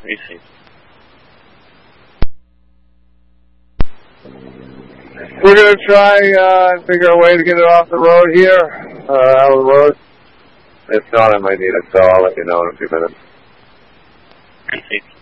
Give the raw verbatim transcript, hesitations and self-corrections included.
Receive. We're going to try uh, and figure a way to get it off the road here, uh, out of the road. If not, I might need it, so I'll let you know in a few minutes. Receive.